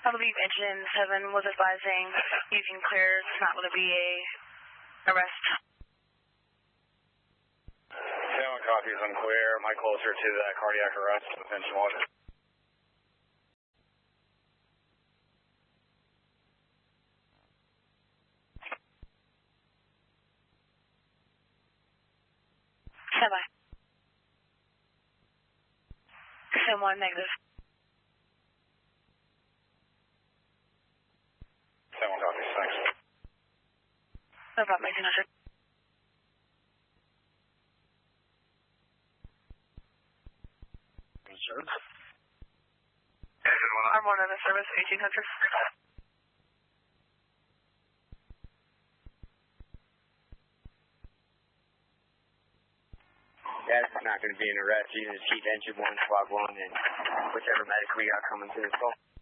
I believe Engine 7 was advising you can clear. It's not going to be a arrest. 7 copies unclear. Am I closer to that cardiac arrest with Engine 1? Semi. Sim 1 negative. 7 copies, thanks. No problem, 1800. Service? I'm one of the service, 1800. Yeah, this is not going to be an arrest. You just keep Engine 1, Squad 1, and whichever medic we got coming through.